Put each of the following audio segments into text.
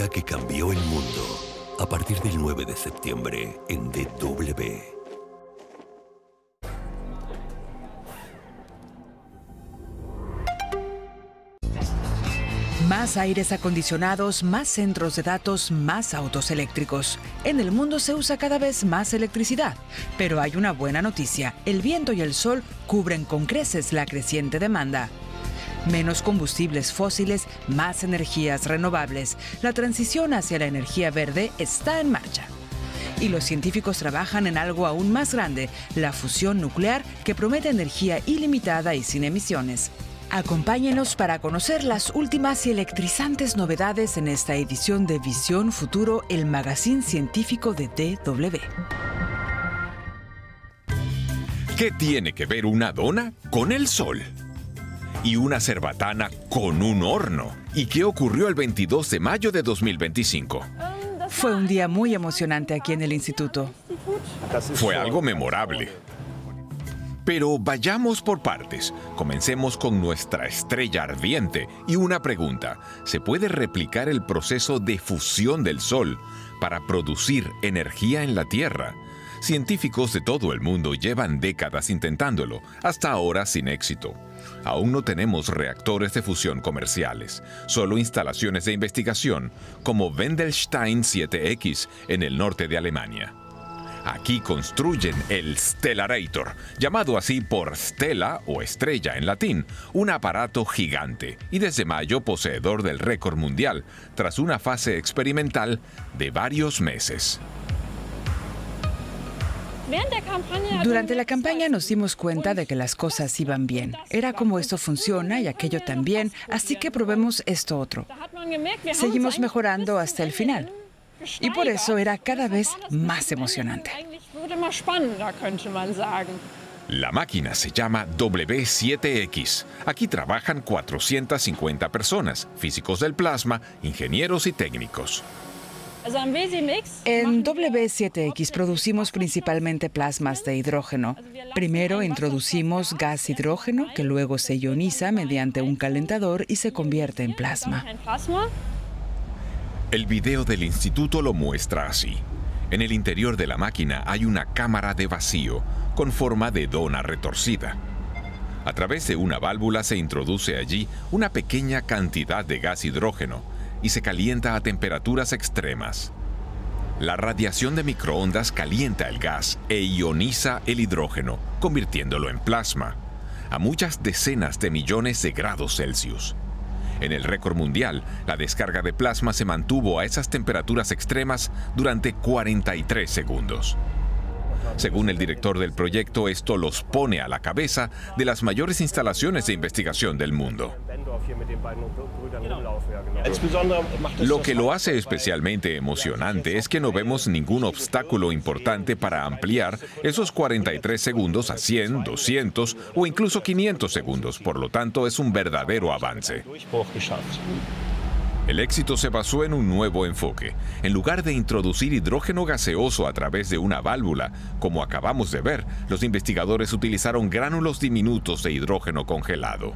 día que cambió el mundo. A partir del 9 de septiembre en DW. Más aires acondicionados, más centros de datos, más autos eléctricos. En el mundo se usa cada vez más electricidad. Pero hay una buena noticia. El viento y el sol cubren con creces la creciente demanda. Menos combustibles fósiles, más energías renovables. La transición hacia la energía verde está en marcha. Y los científicos trabajan en algo aún más grande, la fusión nuclear, que promete energía ilimitada y sin emisiones. Acompáñenos para conocer las últimas y electrizantes novedades en esta edición de Visión Futuro, el magazine científico de DW. ¿Qué tiene que ver una dona con el sol? ¿Y una cerbatana con un horno? ¿Y qué ocurrió el 22 de mayo de 2025? Fue un día muy emocionante aquí en el instituto. Fue algo memorable. Pero vayamos por partes. Comencemos con nuestra estrella ardiente y una pregunta. ¿Se puede replicar el proceso de fusión del Sol para producir energía en la Tierra? Científicos de todo el mundo llevan décadas intentándolo, hasta ahora sin éxito. Aún no tenemos reactores de fusión comerciales, solo instalaciones de investigación como Wendelstein 7X en el norte de Alemania. Aquí construyen el Stellarator, llamado así por Stella o estrella en latín, un aparato gigante y desde mayo poseedor del récord mundial, tras una fase experimental de varios meses. Durante la campaña nos dimos cuenta de que las cosas iban bien. Era como esto funciona y aquello también, así que probemos esto otro. Seguimos mejorando hasta el final. Y por eso era cada vez más emocionante. La máquina se llama W7X. Aquí trabajan 450 personas, físicos del plasma, ingenieros y técnicos. En W7X producimos principalmente plasmas de hidrógeno. Primero introducimos gas hidrógeno, que luego se ioniza mediante un calentador y se convierte en plasma. El video del instituto lo muestra así. En el interior de la máquina hay una cámara de vacío con forma de dona retorcida. A través de una válvula se introduce allí una pequeña cantidad de gas hidrógeno y se calienta a temperaturas extremas. La radiación de microondas calienta el gas e ioniza el hidrógeno, convirtiéndolo en plasma, a muchas decenas de millones de grados Celsius. En el récord mundial, la descarga de plasma se mantuvo a esas temperaturas extremas durante 43 segundos. Según el director del proyecto, esto los pone a la cabeza de las mayores instalaciones de investigación del mundo. Lo que lo hace especialmente emocionante es que no vemos ningún obstáculo importante para ampliar esos 43 segundos a 100, 200 o incluso 500 segundos. Por lo tanto, es un verdadero avance. El éxito se basó en un nuevo enfoque. En lugar de introducir hidrógeno gaseoso a través de una válvula, como acabamos de ver, los investigadores utilizaron gránulos diminutos de hidrógeno congelado.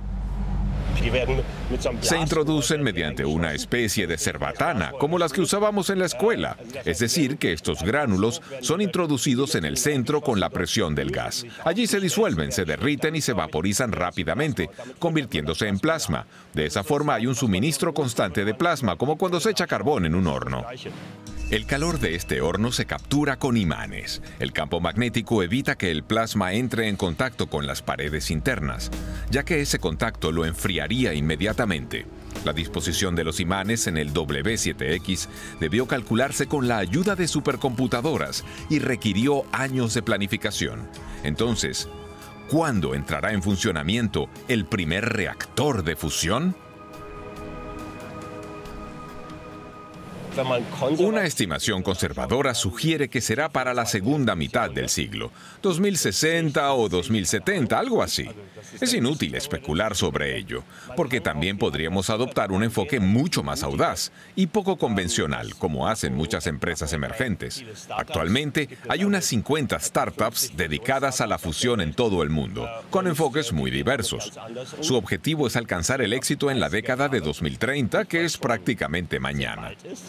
Se introducen mediante una especie de cerbatana, como las que usábamos en la escuela. Es decir, que estos gránulos son introducidos en el centro con la presión del gas. Allí se disuelven, se derriten y se vaporizan rápidamente, convirtiéndose en plasma. De esa forma hay un suministro constante de plasma, como cuando se echa carbón en un horno. El calor de este horno se captura con imanes. El campo magnético evita que el plasma entre en contacto con las paredes internas, ya que ese contacto lo enfriaría inmediatamente. La disposición de los imanes en el W7X debió calcularse con la ayuda de supercomputadoras y requirió años de planificación. Entonces, ¿cuándo entrará en funcionamiento el primer reactor de fusión? Una estimación conservadora sugiere que será para la segunda mitad del siglo, 2060 o 2070, algo así. Es inútil especular sobre ello, porque también podríamos adoptar un enfoque mucho más audaz y poco convencional, como hacen muchas empresas emergentes. Actualmente hay unas 50 startups dedicadas a la fusión en todo el mundo, con enfoques muy diversos. Su objetivo es alcanzar el éxito en la década de 2030, que es prácticamente mañana.